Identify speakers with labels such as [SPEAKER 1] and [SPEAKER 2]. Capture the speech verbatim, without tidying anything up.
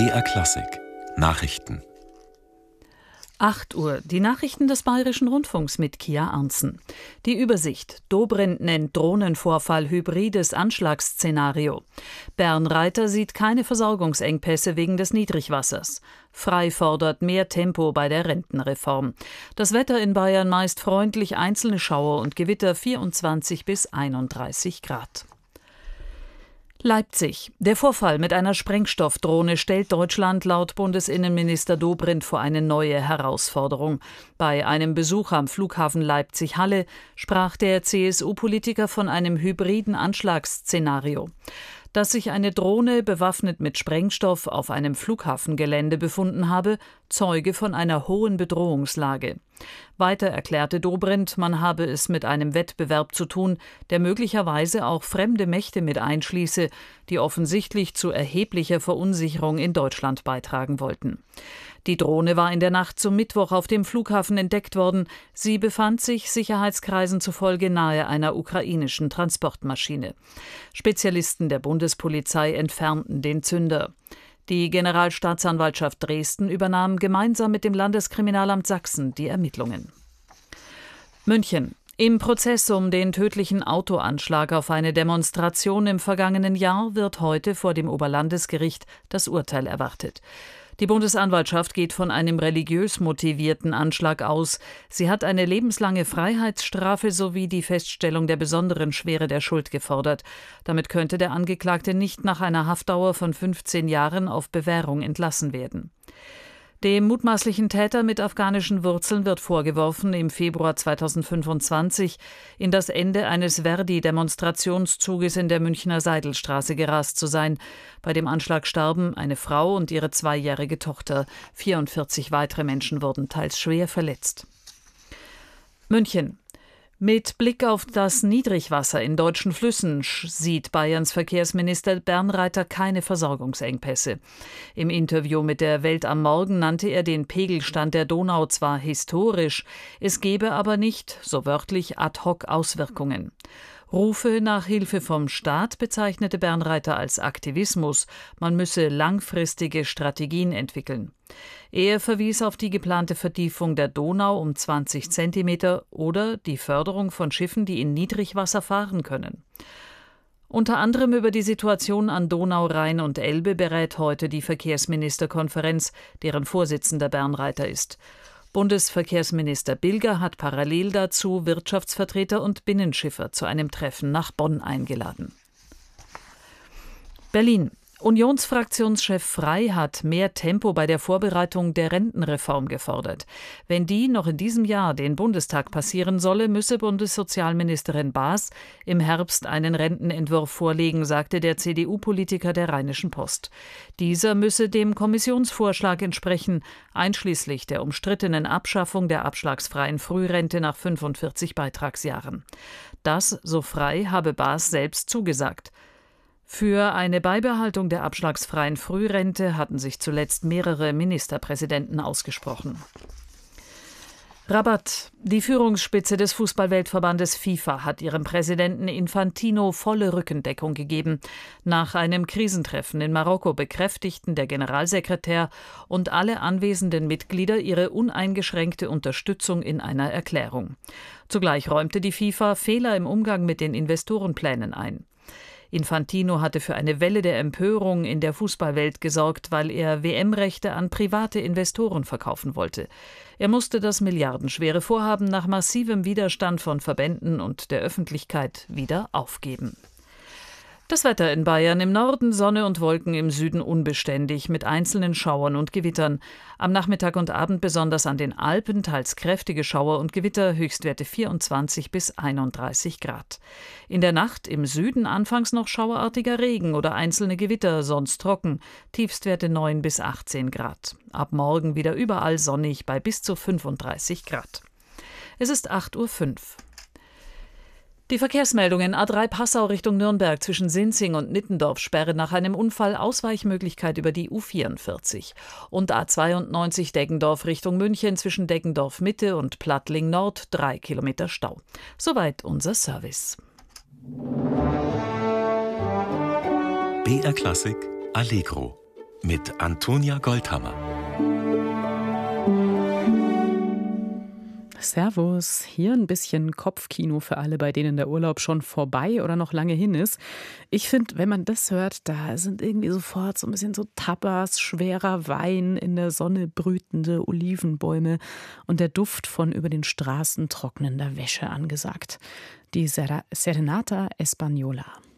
[SPEAKER 1] B R Klassik Nachrichten.
[SPEAKER 2] acht Uhr. Die Nachrichten des Bayerischen Rundfunks mit Kia Arntzen. Die Übersicht. Dobrindt nennt Drohnenvorfall hybrides Anschlagsszenario. Bernreiter sieht keine Versorgungsengpässe wegen des Niedrigwassers. Frei fordert mehr Tempo bei der Rentenreform. Das Wetter in Bayern meist freundlich, einzelne Schauer und Gewitter vierundzwanzig bis einunddreißig Grad. Leipzig. Der Vorfall mit einer Sprengstoffdrohne stellt Deutschland laut Bundesinnenminister Dobrindt vor eine neue Herausforderung. Bei einem Besuch am Flughafen Leipzig-Halle sprach der C S U-Politiker von einem hybriden Anschlagsszenario. Dass sich eine Drohne bewaffnet mit Sprengstoff auf einem Flughafengelände befunden habe, zeuge von einer hohen Bedrohungslage. Weiter erklärte Dobrindt, man habe es mit einem Wettbewerb zu tun, der möglicherweise auch fremde Mächte mit einschließe, die offensichtlich zu erheblicher Verunsicherung in Deutschland beitragen wollten. Die Drohne war in der Nacht zum Mittwoch auf dem Flughafen entdeckt worden. Sie befand sich Sicherheitskreisen zufolge nahe einer ukrainischen Transportmaschine. Spezialisten der Bundespolizei entfernten den Zünder. Die Generalstaatsanwaltschaft Dresden übernahm gemeinsam mit dem Landeskriminalamt Sachsen die Ermittlungen. München. Im Prozess um den tödlichen Autoanschlag auf eine Demonstration im vergangenen Jahr wird heute vor dem Oberlandesgericht das Urteil erwartet. Die Bundesanwaltschaft geht von einem religiös motivierten Anschlag aus. Sie hat eine lebenslange Freiheitsstrafe sowie die Feststellung der besonderen Schwere der Schuld gefordert. Damit könnte der Angeklagte nicht nach einer Haftdauer von fünfzehn Jahren auf Bewährung entlassen werden. Dem mutmaßlichen Täter mit afghanischen Wurzeln wird vorgeworfen, im Februar zweitausendfünfundzwanzig in das Ende eines Verdi-Demonstrationszuges in der Münchner Seidelstraße gerast zu sein. Bei dem Anschlag starben eine Frau und ihre zweijährige Tochter. vierundvierzig weitere Menschen wurden teils schwer verletzt. München. Mit Blick auf das Niedrigwasser in deutschen Flüssen sieht Bayerns Verkehrsminister Bernreiter keine Versorgungsengpässe. Im Interview mit der Welt am Morgen nannte er den Pegelstand der Donau zwar historisch, es gebe aber nicht, so wörtlich, ad hoc Auswirkungen. Rufe nach Hilfe vom Staat bezeichnete Bernreiter als Aktivismus, man müsse langfristige Strategien entwickeln. Er verwies auf die geplante Vertiefung der Donau um zwanzig Zentimeter oder die Förderung von Schiffen, die in Niedrigwasser fahren können. Unter anderem über die Situation an Donau, Rhein und Elbe berät heute die Verkehrsministerkonferenz, deren Vorsitzender Bernreiter ist. Bundesverkehrsminister Bilger hat parallel dazu Wirtschaftsvertreter und Binnenschiffer zu einem Treffen nach Bonn eingeladen. Berlin. Unionsfraktionschef Frey hat mehr Tempo bei der Vorbereitung der Rentenreform gefordert. Wenn die noch in diesem Jahr den Bundestag passieren solle, müsse Bundessozialministerin Baas im Herbst einen Rentenentwurf vorlegen, sagte der C D U-Politiker der Rheinischen Post. Dieser müsse dem Kommissionsvorschlag entsprechen, einschließlich der umstrittenen Abschaffung der abschlagsfreien Frührente nach fünfundvierzig Beitragsjahren. Das, so Frey, habe Baas selbst zugesagt. Für eine Beibehaltung der abschlagsfreien Frührente hatten sich zuletzt mehrere Ministerpräsidenten ausgesprochen. Rabat. Die Führungsspitze des Fußballweltverbandes FIFA hat ihrem Präsidenten Infantino volle Rückendeckung gegeben. Nach einem Krisentreffen in Marokko bekräftigten der Generalsekretär und alle anwesenden Mitglieder ihre uneingeschränkte Unterstützung in einer Erklärung. Zugleich räumte die FIFA Fehler im Umgang mit den Investorenplänen ein. Infantino hatte für eine Welle der Empörung in der Fußballwelt gesorgt, weil er W M-Rechte an private Investoren verkaufen wollte. Er musste das milliardenschwere Vorhaben nach massivem Widerstand von Verbänden und der Öffentlichkeit wieder aufgeben. Das Wetter in Bayern: im Norden Sonne und Wolken, im Süden unbeständig mit einzelnen Schauern und Gewittern. Am Nachmittag und Abend besonders an den Alpen teils kräftige Schauer und Gewitter, Höchstwerte vierundzwanzig bis einunddreißig Grad. In der Nacht im Süden anfangs noch schauerartiger Regen oder einzelne Gewitter, sonst trocken, Tiefstwerte neun bis achtzehn Grad. Ab morgen wieder überall sonnig bei bis zu fünfunddreißig Grad. Es ist acht Uhr fünf. Die Verkehrsmeldungen: A drei Passau Richtung Nürnberg zwischen Sinzing und Nittendorf Sperre nach einem Unfall, Ausweichmöglichkeit über die U vierundvierzig. Und A zweiundneunzig Deggendorf Richtung München zwischen Deggendorf Mitte und Plattling Nord drei Kilometer Stau. Soweit unser Service.
[SPEAKER 1] B R Klassik Allegro. mit Antonia Goldhammer.
[SPEAKER 3] Servus, hier ein bisschen Kopfkino für alle, bei denen der Urlaub schon vorbei oder noch lange hin ist. Ich finde, wenn man das hört, da sind irgendwie sofort so ein bisschen so Tapas, schwerer Wein, in der Sonne brütende Olivenbäume und der Duft von über den Straßen trocknender Wäsche angesagt. Die Ser- Serenata Española.